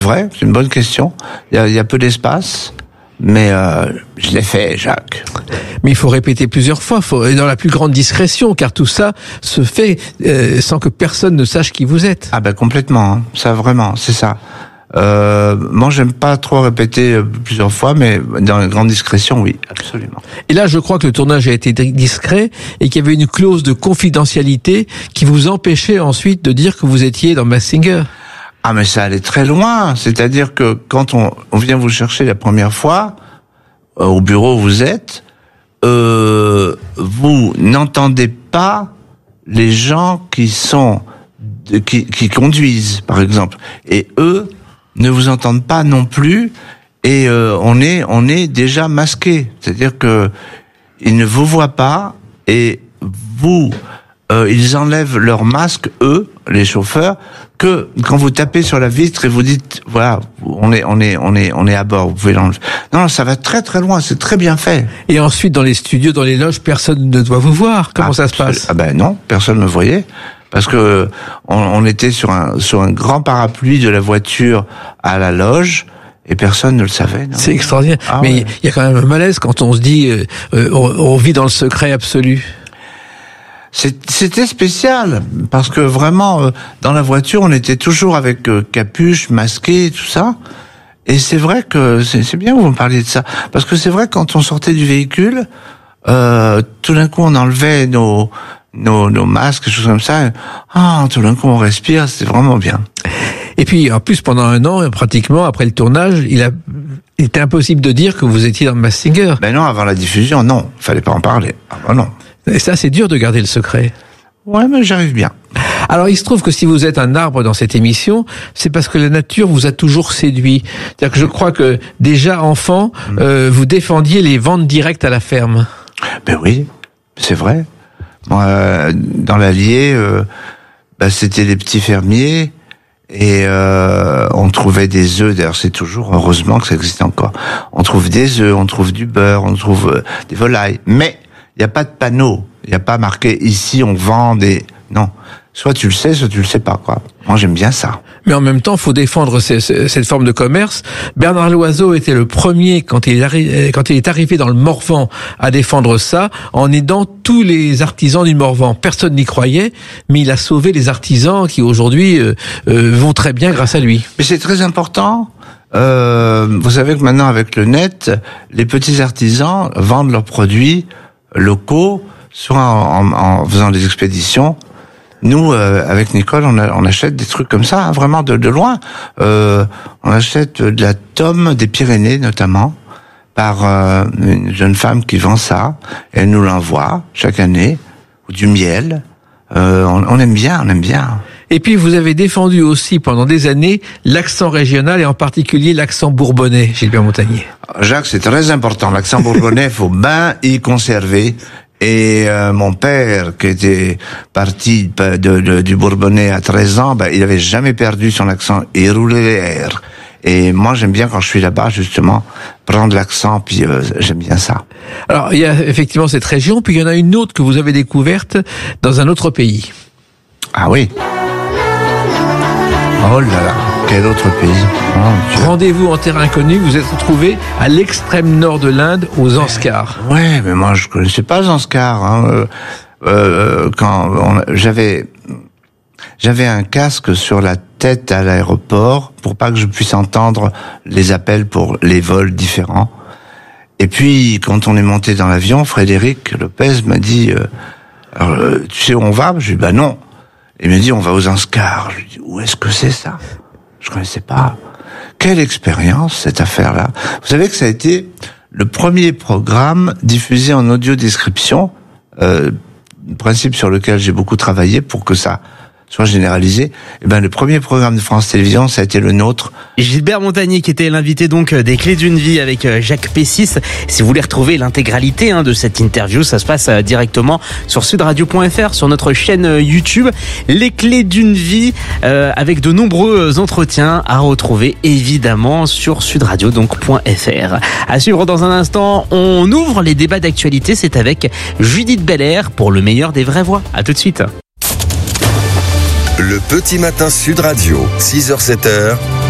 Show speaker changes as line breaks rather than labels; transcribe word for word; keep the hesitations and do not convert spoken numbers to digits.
Vrai, c'est une bonne question. Il y a, il y a peu d'espace, mais euh, je l'ai fait, Jacques.
Mais il faut répéter plusieurs fois, faut, dans la plus grande discrétion, car tout ça se fait euh, sans que personne ne sache qui vous êtes.
Ah ben complètement, hein. Ça vraiment, c'est ça. Euh, moi, j'aime pas trop répéter plusieurs fois, mais dans la grande discrétion, oui, absolument.
Et là, je crois que le tournage a été discret et qu'il y avait une clause de confidentialité qui vous empêchait ensuite de dire que vous étiez dans Masked Singer.
Ah mais ça allait très loin, c'est-à-dire que quand on, on vient vous chercher la première fois, euh, au bureau où vous êtes, euh, vous n'entendez pas les gens qui sont, de, qui, qui conduisent, par exemple, et eux ne vous entendent pas non plus, et euh, on est, on est déjà masqué, c'est-à-dire que ils ne vous voient pas, et vous, euh, ils enlèvent leur masque, eux, les chauffeurs, que quand vous tapez sur la vitre et vous dites voilà, on est on est on est on est à bord, vous pouvez l'enlever. Non, ça va très très loin, c'est très bien fait.
Et ensuite dans les studios, dans les loges, personne ne doit vous voir. Comment ah, ça se passe?
Ah ben non, personne ne me voyait parce que on, on était sur un sur un grand parapluie de la voiture à la loge. Et personne ne le savait. Non.
C'est extraordinaire.
Ah,
mais il
ouais.
y a quand même un malaise quand on se dit euh, euh, on, on vit dans le secret absolu.
C'était spécial, parce que vraiment, euh, dans la voiture, on était toujours avec euh, capuche, masqué, tout ça. Et c'est vrai que, c'est bien que vous me parliez de ça, parce que c'est vrai que quand on sortait du véhicule, euh, tout d'un coup on enlevait nos, nos, nos masques, des choses comme ça, et, ah, tout d'un coup on respire, c'était vraiment bien.
Et puis, en plus, pendant un an, pratiquement, après le tournage, il a, il était impossible de dire que vous étiez dans Masked Singer.
Ben non, avant la diffusion, non, fallait pas en parler. Ah ben non.
Et ça, c'est dur de garder le secret.
Ouais, mais j'arrive bien.
Alors, il se trouve que si vous êtes un arbre dans cette émission, c'est parce que la nature vous a toujours séduit. C'est-à-dire que je crois que, déjà enfant, mmh. euh, vous défendiez les ventes directes à la ferme.
Ben oui, c'est vrai. Moi, euh, dans l'Allier, euh, bah, c'était les petits fermiers, et euh, on trouvait des œufs. D'ailleurs, c'est toujours, heureusement que ça existe encore. On trouve des œufs, on trouve du beurre, on trouve euh, des volailles. Mais il n'y a pas de panneau, il n'y a pas marqué ici on vend des... Non, soit tu le sais, soit tu le sais pas, quoi. Moi j'aime bien ça.
Mais en même temps, il faut défendre ces, ces, cette forme de commerce. Bernard Loiseau était le premier, quand il, arri... quand il est arrivé dans le Morvan, à défendre ça, en aidant tous les artisans du Morvan. Personne n'y croyait, mais il a sauvé les artisans qui aujourd'hui euh, euh, vont très bien grâce à lui.
Mais c'est très important. Euh, vous savez que maintenant avec le net, les petits artisans vendent leurs produits locaux, soit en, en, en faisant des expéditions. Nous, euh, avec Nicole, on, a, on achète des trucs comme ça, hein, vraiment de, de loin. Euh, on achète de la tome des Pyrénées, notamment, par euh, une jeune femme qui vend ça. Elle nous l'envoie chaque année, ou du miel. Euh, on, on aime bien, on aime bien.
Et puis, vous avez défendu aussi pendant des années l'accent régional et en particulier l'accent bourbonnais, Gilbert Montagnier.
Jacques, c'est très important. L'accent bourbonnais, faut bien y conserver. Et euh, mon père, qui était parti de, de, du Bourbonnais à treize ans, ben, il avait jamais perdu son accent. Il roulait les R. Et moi, j'aime bien quand je suis là-bas, justement, prendre l'accent, puis euh, j'aime bien ça.
Alors, il y a effectivement cette région, puis il y en a une autre que vous avez découverte dans un autre pays.
Ah oui. Oh là là, quel autre pays. Oh,
rendez-vous en terre inconnue, vous êtes retrouvé à l'extrême nord de l'Inde, aux Zanskar.
Ouais, mais moi je connaissais pas Zanskar. Hein. Euh, euh, quand on, j'avais j'avais un casque sur la tête à l'aéroport pour pas que je puisse entendre les appels pour les vols différents. Et puis quand on est monté dans l'avion, Frédéric Lopez m'a dit euh, alors, euh, tu sais où on va? Je lui ai dit bah non. Il m'a dit on va aux Zanskar. Je lui ai dit où est-ce que c'est ça? Je connaissais pas. Quelle expérience, cette affaire-là. Vous savez que ça a été le premier programme diffusé en audio-description, euh, principe sur lequel j'ai beaucoup travaillé pour que ça soit généralisé. Et ben, le premier programme de France Télévisions, ça a été le nôtre.
Gilbert Montagnier qui était l'invité donc des Clés d'une vie avec Jacques Pessis. Si vous voulez retrouver l'intégralité hein, de cette interview, ça se passe directement sur sud radio point f r, sur notre chaîne YouTube. Les Clés d'une vie euh, avec de nombreux entretiens à retrouver évidemment sur sudradio donc .fr. À suivre dans un instant, on ouvre les débats d'actualité. C'est avec Judith Belair pour le meilleur des vraies voix. À tout de suite.
Le petit matin Sud Radio, six heures sept heures.